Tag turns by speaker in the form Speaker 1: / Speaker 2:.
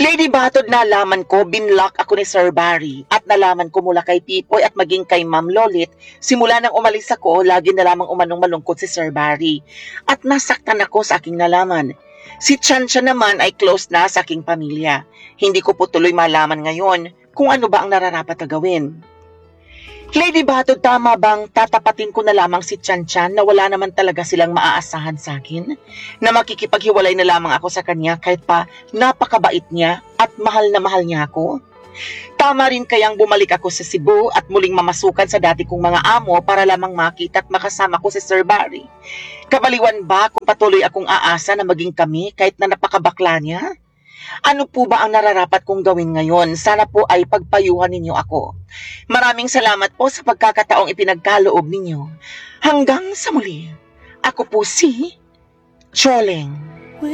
Speaker 1: Lady Batod, nalaman ko binlock ako ni Sir Barry at nalaman ko mula kay Tipoy at maging kay Ma'am Lolit, simula nang umalis ako, lagi na lamang umanong malungkot si Sir Barry at nasaktan ako sa aking nalaman. Si Chansha naman ay close na sa aking pamilya. Hindi ko po tuloy malaman ngayon kung ano ba ang nararapat na gawin. Lady Batod, tama bang tatapatin ko na lamang si Chanchan na wala naman talaga silang maaasahan sa akin? Na makikipaghiwalay na lamang ako sa kanya kahit pa napakabait niya at mahal na mahal niya ako? Tama rin kayang bumalik ako sa Cebu at muling mamasukan sa dati kong mga amo para lamang makita at makasama ko si Sir Barry? Kabaliwan ba kung patuloy akong aasa na maging kami kahit na napakabakla niya? Ano po ba ang nararapat kong gawin ngayon? Sana po ay pagpayuhan ninyo ako. Maraming salamat po sa pagkakataong ipinagkaloob ninyo. Hanggang sa muli, ako po si Choleng.